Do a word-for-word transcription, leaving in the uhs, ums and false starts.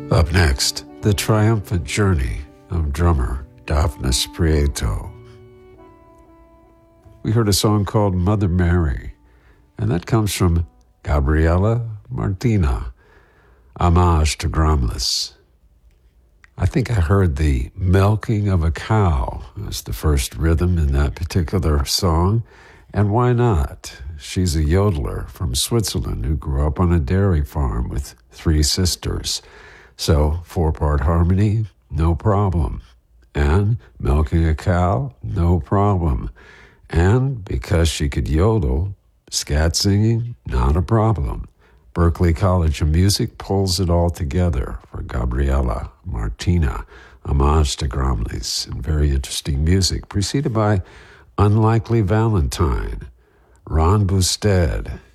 Up next, the triumphant journey of drummer Dafnis Prieto. We heard a song called Mother Mary, and that comes from Gabriela Martina, homage to Gromlis. I think I heard the milking of a cow as the first rhythm in that particular song, and why not? She's a yodeler from Switzerland who grew up on a dairy farm with three sisters. So, four-part harmony, no problem. And milking a cow, no problem. And because she could yodel, scat singing, not a problem. Berklee College of Music pulls it all together for Gabriela Martina, homage to Gromlis, and very interesting music, preceded by Unlikely Valentine, Ron Bousted,